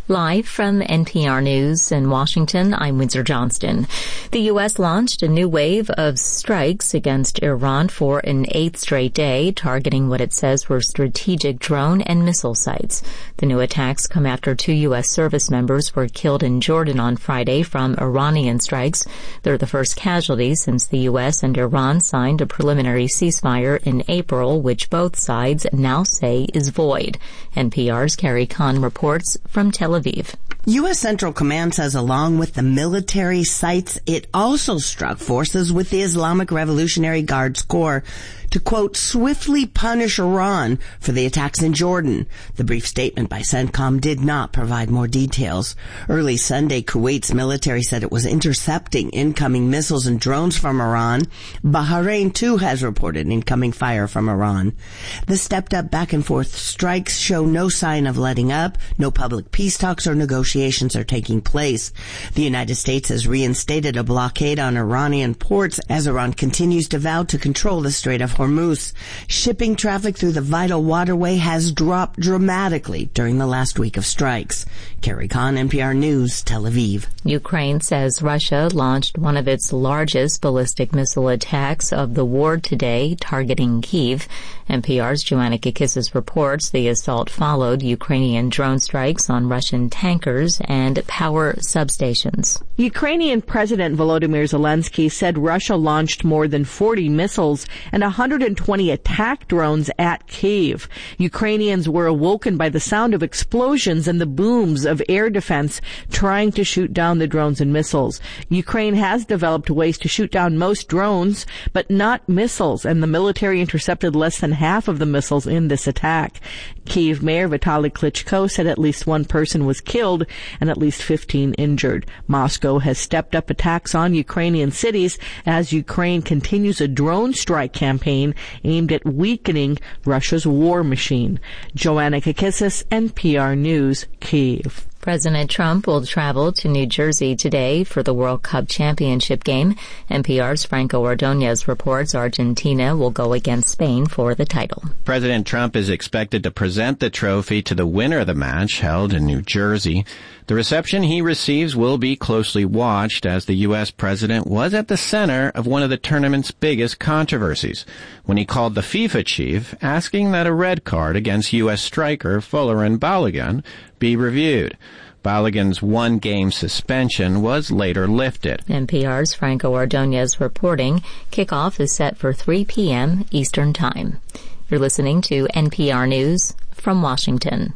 Live from NPR News in Washington, I'm Windsor Johnston. The U.S. launched a new wave of strikes against Iran for an eighth straight day, targeting what it says were strategic drone and missile sites. The new attacks come after 2 U.S. service members were killed in Jordan on Friday from Iranian strikes. They're the first casualties since the U.S. and Iran signed a preliminary ceasefire in April, which both sides now say is void. NPR's Carrie Kahn reports from Tel Aviv. U.S. Central Command says along with the military sites, it also struck forces with the Islamic Revolutionary Guards Corps to, quote, swiftly punish Iran for the attacks in Jordan. The brief statement by CENTCOM did not provide more details. Early Sunday, Kuwait's military said it was intercepting incoming missiles and drones from Iran. Bahrain, too, has reported incoming fire from Iran. The stepped-up back-and-forth strikes show no sign of letting up. No public peace talks or negotiations are taking place. The United States has reinstated a blockade on Iranian ports as Iran continues to vow to control the Strait of Hormuz. Shipping traffic through the vital waterway has dropped dramatically during the last week of strikes. Carrie Kahn, NPR News, Tel Aviv. Ukraine says Russia launched one of its largest ballistic missile attacks of the war today, targeting Kyiv. NPR's Joanna Kakissis reports the assault followed Ukrainian drone strikes on Russian tankers and power substations. Ukrainian President Volodymyr Zelensky said Russia launched more than 40 missiles and 120 attack drones at Kyiv. Ukrainians were awoken by the sound of explosions and the booms of air defense trying to shoot down the drones and missiles. Ukraine has developed ways to shoot down most drones, but not missiles, and the military intercepted less than half of the missiles in this attack. Kyiv Mayor Vitaly Klitschko said at least one person was killed and at least 15 injured. Moscow has stepped up attacks on Ukrainian cities as Ukraine continues a drone strike campaign aimed at weakening Russia's war machine. Joanna Kakissis, NPR News, Kyiv. President Trump will travel to New Jersey today for the World Cup Championship game. NPR's Franco Ordonez reports Argentina will go against Spain for the title. President Trump is expected to present the trophy to the winner of the match held in New Jersey. The reception he receives will be closely watched as the U.S. president was at the center of one of the tournament's biggest controversies when he called the FIFA chief asking that a red card against U.S. striker Folarin Balogun be reviewed. Balogun's one-game suspension was later lifted. NPR's Franco Ordonez reporting. Kickoff is set for 3 p.m. Eastern Time. You're listening to NPR News from Washington.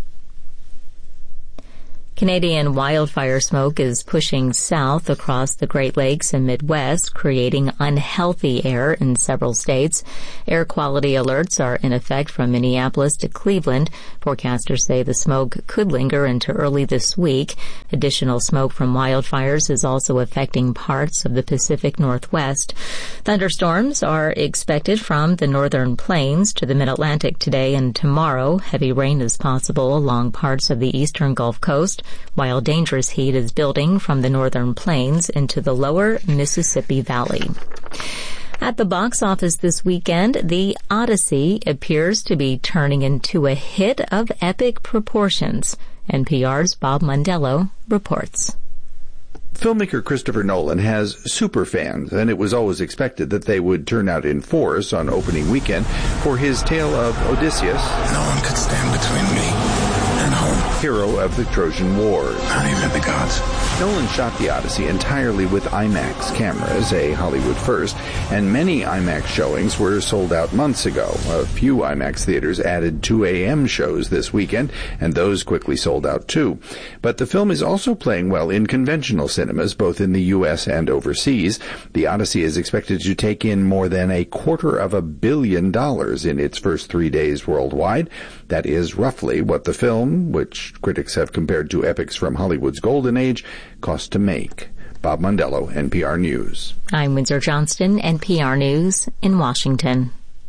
Canadian wildfire smoke is pushing south across the Great Lakes and Midwest, creating unhealthy air in several states. Air quality alerts are in effect from Minneapolis to Cleveland. Forecasters say the smoke could linger into early this week. Additional smoke from wildfires is also affecting parts of the Pacific Northwest. Thunderstorms are expected from the northern plains to the mid-Atlantic today and tomorrow. Heavy rain is possible along parts of the eastern Gulf Coast, while dangerous heat is building from the northern plains into the lower Mississippi Valley. At the box office this weekend, The Odyssey appears to be turning into a hit of epic proportions. NPR's Bob Mondello reports. Filmmaker Christopher Nolan has superfans, and it was always expected that they would turn out in force on opening weekend for his tale of Odysseus. No one could stand between me and home. Hero of the Trojan Wars. Not even the gods. Nolan shot The Odyssey entirely with IMAX cameras, a Hollywood first, and many IMAX showings were sold out months ago. A few IMAX theaters added 2 a.m. shows this weekend, and those quickly sold out too. But the film is also playing well in conventional cinemas, both in the U.S. and overseas. The Odyssey is expected to take in more than $250 million in its first 3 days worldwide. That is roughly what the film, which critics have compared to epics from Hollywood's golden age, cost to make. Bob Mondello, NPR News. I'm Windsor Johnston, NPR News in Washington.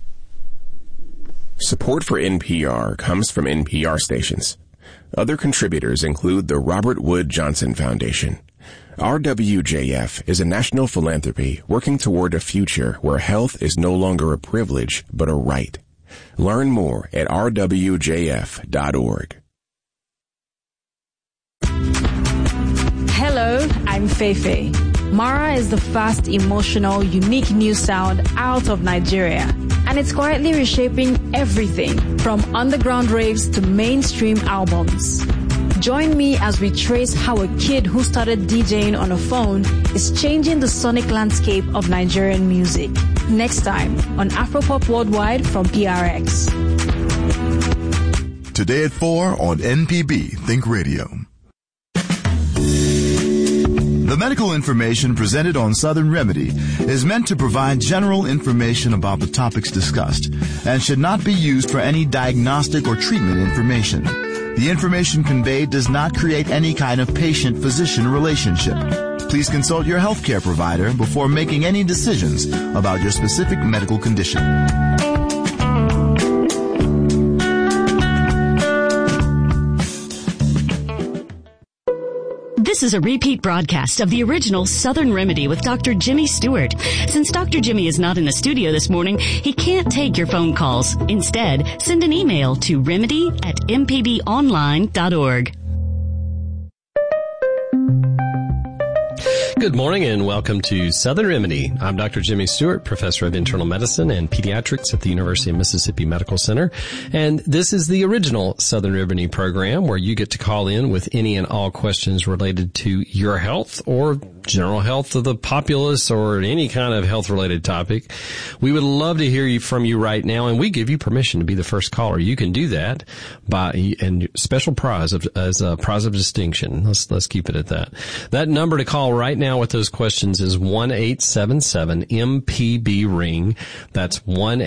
Support for NPR comes from NPR stations. Other contributors include the Robert Wood Johnson Foundation. RWJF is a national philanthropy working toward a future where health is no longer a privilege, but a right. Learn more at rwjf.org. Hello, I'm Feifei. Mara is the fast, emotional, unique new sound out of Nigeria. And it's quietly reshaping everything from underground raves to mainstream albums. Join me as we trace how a kid who started DJing on a phone is changing the sonic landscape of Nigerian music. Next time on Afropop Worldwide from PRX. Today at 4 on NPB Think Radio. The medical information presented on Southern Remedy is meant to provide general information about the topics discussed and should not be used for any diagnostic or treatment information. The information conveyed does not create any kind of patient-physician relationship. Please consult your healthcare provider before making any decisions about your specific medical condition. This is a repeat broadcast of the original Southern Remedy with Dr. Jimmy Stewart. Since Dr. Jimmy is not in the studio this morning, he can't take your phone calls. Instead, send an email to remedy@mpbonline.org. Good morning and welcome to Southern Remedy. I'm Dr. Jimmy Stewart, professor of internal medicine and pediatrics at the University of Mississippi Medical Center. And this is the original Southern Remedy program where you get to call in with any and all questions related to your health or general health of the populace or any kind of health related topic. We would love to hear from you right now, and we give you permission to be the first caller. You can do that and special prize as a prize of distinction. Let's keep it at that. That number to call right now with those questions is 1-877-MPB-RING. That's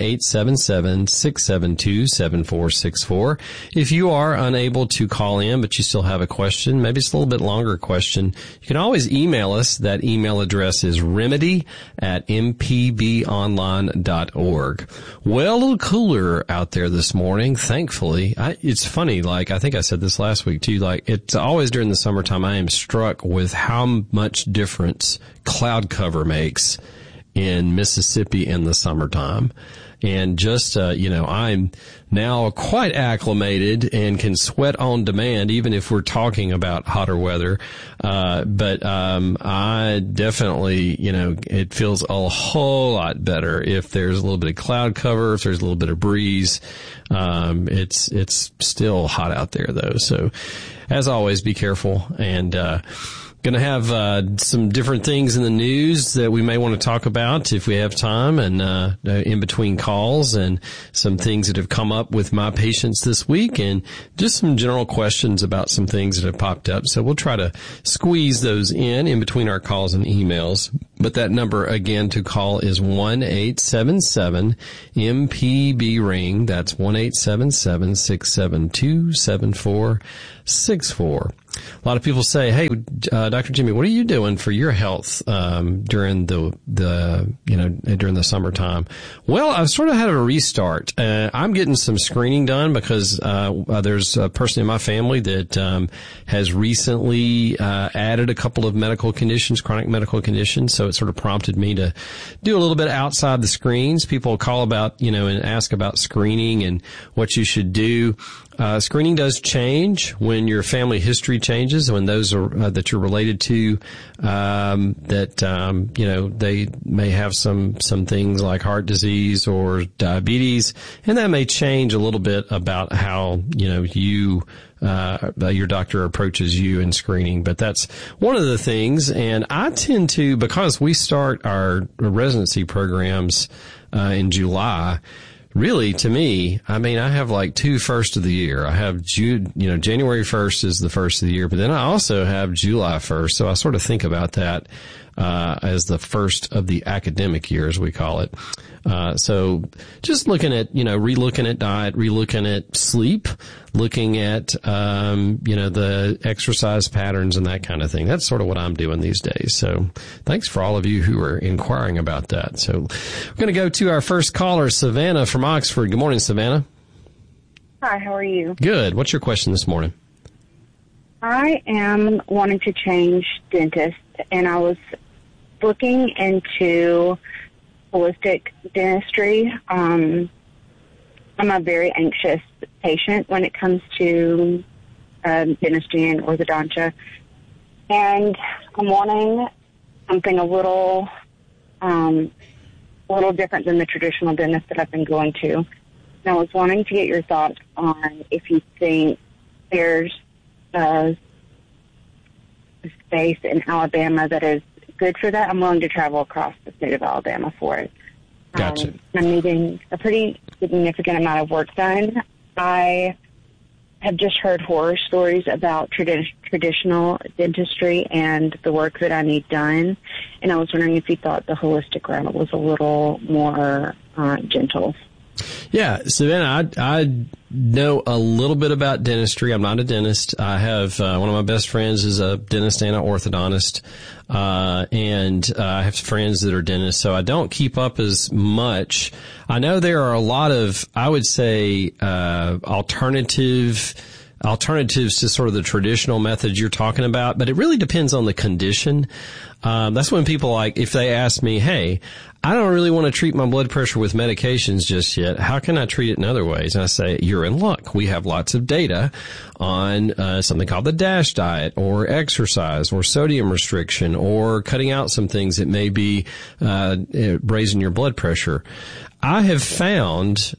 1-877-672-7464. If you are unable to call in, but you still have a question, maybe it's a little bit longer question, you can always email us. That email address is remedy@mpbonline.org. Well, a little cooler out there this morning, thankfully. It's funny, I think I said this last week too, it's always during the summertime I am struck with how much difference cloud cover makes in Mississippi in the summertime. And just, I'm now quite acclimated and can sweat on demand, even if we're talking about hotter weather. But I definitely, it feels a whole lot better if there's a little bit of cloud cover, if there's a little bit of breeze. It's still hot out there though. So as always, be careful and, going to have some different things in the news that we may want to talk about if we have time and in between calls, and some things that have come up with my patients this week, and just some general questions about some things that have popped up. So we'll try to squeeze those in between our calls and emails. But that number again to call is 1-877-MPB-RING. That's 1-877-672-7464. A lot of people say, hey, Dr. Jimmy, what are you doing for your health during during the summertime? Well, I've sort of had a restart. I'm getting some screening done because there's a person in my family that has recently added a couple of medical conditions, chronic medical conditions. So it sort of prompted me to do a little bit outside the screens. People call about, and ask about screening and what you should do. Screening does change when your family history changes, when those are that you're related to, they may have some things like heart disease or diabetes, and that may change a little bit about how, your doctor approaches you in screening. But that's one of the things. And I tend to, because we start our residency programs in July, really, to me, I have two first of the year. I have January 1st is the first of the year, but then I also have July 1st. So I sort of think about that as the first of the academic year, as we call it. So just looking at, relooking at diet, relooking at sleep, looking at, the exercise patterns and that kind of thing. That's sort of what I'm doing these days. So thanks for all of you who are inquiring about that. So we're going to go to our first caller, Savannah from Oxford. Good morning, Savannah. Hi, how are you? Good. What's your question this morning? I am wanting to change dentists, and I was looking into holistic dentistry. I'm a very anxious patient when it comes to dentistry and orthodontia, and I'm wanting something a little different than the traditional dentist that I've been going to. And I was wanting to get your thoughts on if you think there's a space in Alabama that is good for that. I'm willing to travel across the state of Alabama for it. Gotcha. I'm needing a pretty significant amount of work done. I have just heard horror stories about traditional dentistry and the work that I need done, and I was wondering if you thought the holistic route was a little more gentle. Yeah, Savannah, I know a little bit about dentistry. I'm not a dentist. I have one of my best friends is a dentist and an orthodontist, and I have friends that are dentists, so I don't keep up as much. I know there are a lot of, I would say, alternatives to sort of the traditional methods you're talking about, but it really depends on the condition. That's when people if they ask me, hey, I don't really want to treat my blood pressure with medications just yet. How can I treat it in other ways? And I say, you're in luck. We have lots of data on something called the DASH diet, or exercise, or sodium restriction, or cutting out some things that may be raising your blood pressure. I have found,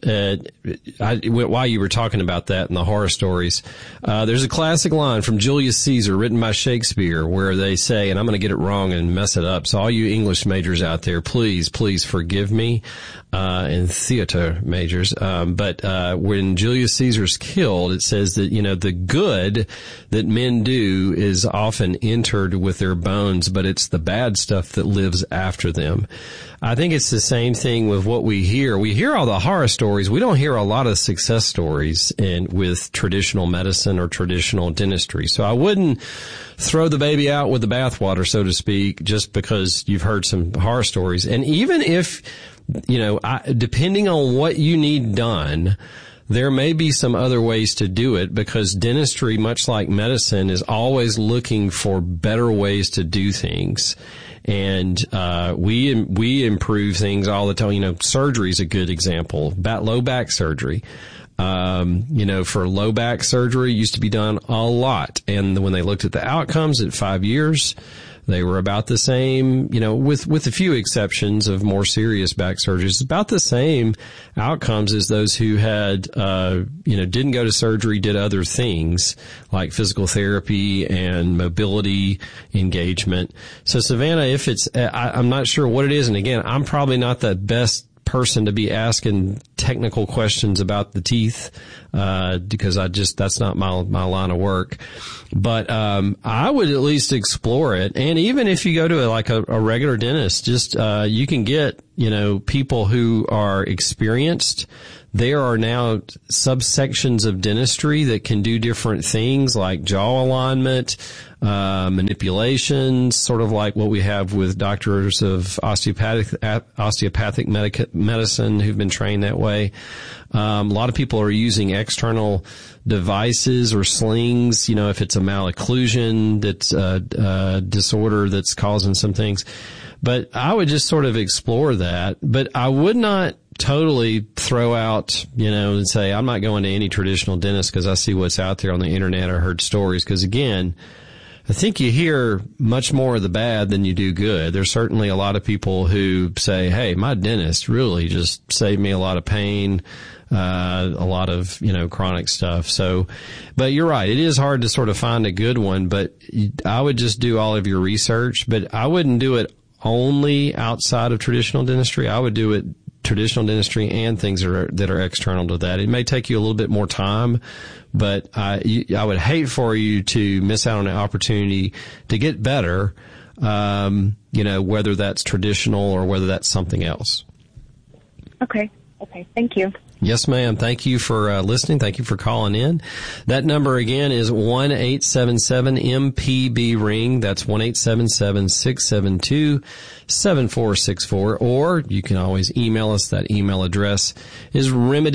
while you were talking about that and the horror stories, there's a classic line from Julius Caesar written by Shakespeare where they say, and I'm going to get it wrong and mess it up, so all you English majors out there, please forgive me, and theater majors. But when Julius Caesar's killed, it says that, the good that men do is often entered with their bones, but it's the bad stuff that lives after them. I think it's the same thing with what we hear. We hear all the horror stories. We don't hear a lot of success stories with traditional medicine or traditional dentistry. So I wouldn't throw the baby out with the bathwater, so to speak, just because you've heard some horror stories. And even if, depending on what you need done, there may be some other ways to do it, because dentistry, much like medicine, is always looking for better ways to do things. And we improve things all the time. Surgery is a good example. Low back surgery. For low back surgery, used to be done a lot. And when they looked at the outcomes at 5 years, they were about the same, with a few exceptions of more serious back surgeries, about the same outcomes as those who had, didn't go to surgery, did other things like physical therapy and mobility engagement. So Savannah, if it's, I'm not sure what it is. And again, I'm probably not the best person to be asking technical questions about the teeth, because that's not my line of work. But, I would at least explore it. And even if you go to a regular dentist, just, you can get, people who are experienced. There are now subsections of dentistry that can do different things like jaw alignment, manipulations, sort of like what we have with doctors of osteopathic medicine who've been trained that way. A lot of people are using external devices or slings, if it's a malocclusion that's a disorder that's causing some things. But I would just sort of explore that. But I would not totally throw out, and say, I'm not going to any traditional dentist because I see what's out there on the internet or heard stories. Because again, I think you hear much more of the bad than you do good. There's certainly a lot of people who say, hey, my dentist really just saved me a lot of pain, a lot of, chronic stuff. So, but you're right. It is hard to sort of find a good one, but I would just do all of your research, but I wouldn't do it only outside of traditional dentistry. I would do it traditional dentistry and things that are external to that. It may take you a little bit more time, but I would hate for you to miss out on an opportunity to get better, whether that's traditional or whether that's something else. Okay. Thank you. Yes, ma'am. Thank you for listening. Thank you for calling in. That number again is 1-877-MPB-RING. That's 1-877-672-7464. Or you can always email us. That email address is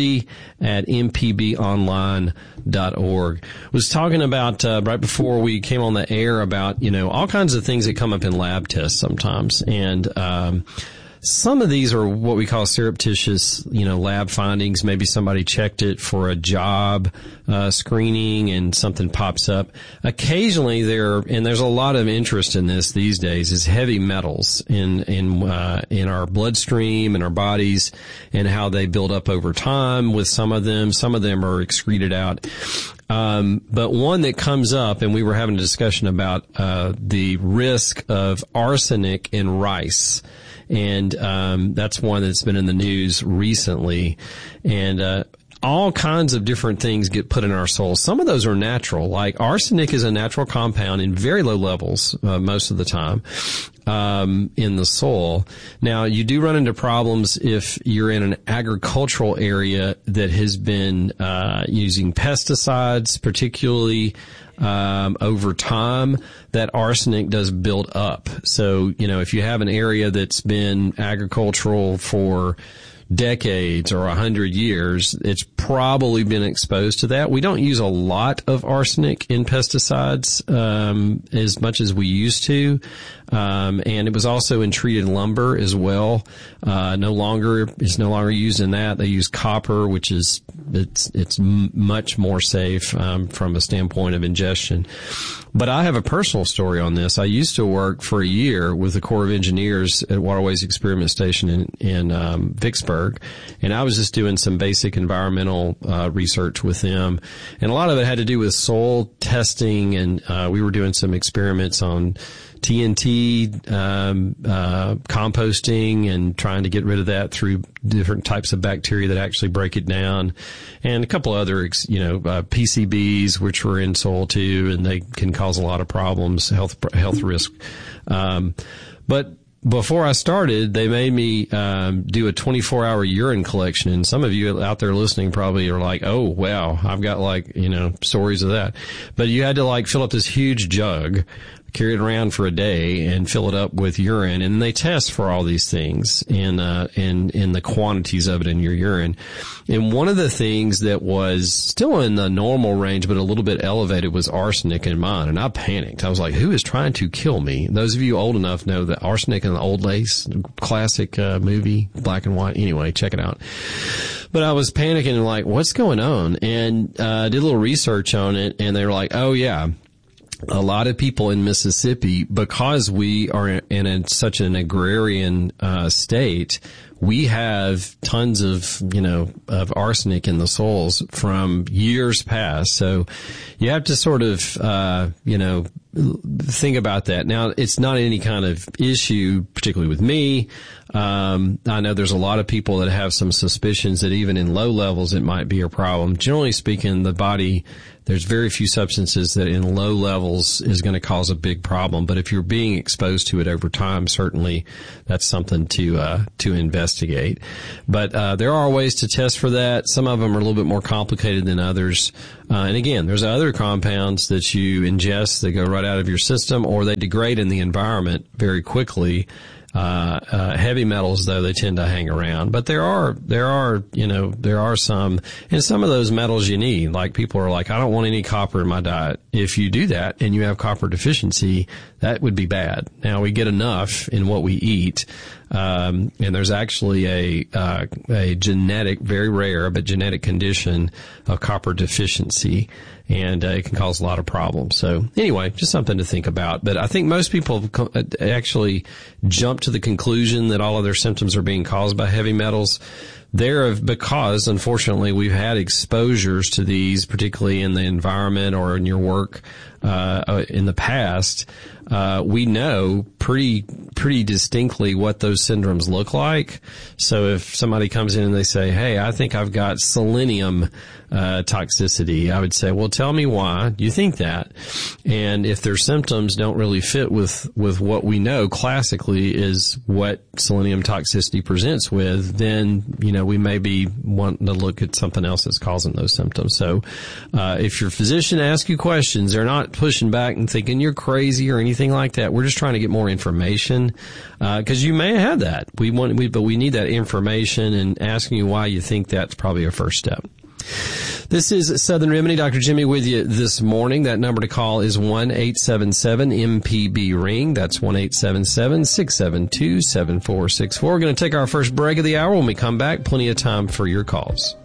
remedy@mpbonline.org. Was talking about, right before we came on the air about, all kinds of things that come up in lab tests sometimes. And, Some of these are what we call surreptitious, lab findings. Maybe somebody checked it for a job screening and something pops up. Occasionally there's a lot of interest in this these days, is heavy metals in our bloodstream and our bodies and how they build up over time with some of them. Some of them are excreted out. But one that comes up, and we were having a discussion about the risk of arsenic in rice. And that's one that's been in the news recently. And all kinds of different things get put in our souls. Some of those are natural. Like arsenic is a natural compound in very low levels most of the time in the soil. Now, you do run into problems if you're in an agricultural area that has been using pesticides, particularly over time. That arsenic does build up. So, if you have an area that's been agricultural for decades or 100 years, it's probably been exposed to that. We don't use a lot of arsenic in pesticides as much as we used to. And it was also in treated lumber as well. It's no longer used in that. They use copper, which is it's much more safe from a standpoint of ingestion. But I have a personal story on this. I used to work for a year with the Corps of Engineers at Waterways Experiment Station in Vicksburg, and I was just doing some basic environmental research with them, and a lot of it had to do with soil testing, and we were doing some experiments on TNT, composting, and trying to get rid of that through different types of bacteria that actually break it down, and a couple other, PCBs, which were in soil too, and they can cause a lot of problems, health risk. But before I started, they made me do a 24-hour urine collection, and some of you out there listening probably are like, oh, wow, I've got stories of that. But you had to fill up this huge jug, carry it around for a day, and fill it up with urine, and they test for all these things and the quantities of it in your urine. And one of the things that was still in the normal range but a little bit elevated was arsenic in mine, and I panicked. I was like, who is trying to kill me? Those of you old enough know that Arsenic and the Old Lace, classic movie, black and white. Anyway, check it out. But I was panicking and like, what's going on? And did a little research on it, and they were like, oh yeah, a lot of people in Mississippi, because we are in such an agrarian state, we have tons of arsenic in the soils from years past. So you have to sort of think about that. Now, it's not any kind of issue, particularly with me. I know there's a lot of people that have some suspicions that even in low levels it might be a problem. Generally speaking, the body, there's very few substances that in low levels is going to cause a big problem. But if you're being exposed to it over time, certainly that's something to investigate. But there are ways to test for that. Some of them are a little bit more complicated than others. And again, there's other compounds that you ingest that go right out of your system, or they degrade in the environment very quickly. Heavy metals, though, they tend to hang around, but there are some, and some of those metals you need. Like, people are like, I don't want any copper in my diet. If you do that and you have copper deficiency, that would be bad. Now, we get enough in what we eat. And there's actually a genetic, very rare, but genetic condition of copper deficiency, and it can cause a lot of problems. So anyway, just something to think about. But I think most people actually jump to the conclusion that all of their symptoms are being caused by heavy metals. Because, unfortunately, we've had exposures to these, particularly in the environment or in your work in the past. We know pretty distinctly what those syndromes look like. So if somebody comes in and they say, hey, I think I've got selenium toxicity, I would say, well, tell me why you think that. And if their symptoms don't really fit with what we know classically is what selenium toxicity presents with, then, we may be wanting to look at something else that's causing those symptoms. So if your physician asks you questions, they're not pushing back and thinking you're crazy or anything like that. We're just trying to get more information, because you may have that. But we need that information, and asking you why you think that's probably a first step. This is Southern Remedy. Dr. Jimmy with you this morning. That number to call is 1-877-MPB-RING. That's 1-877-672-7464. We're going to take our first break of the hour. When we come back, plenty of time for your calls.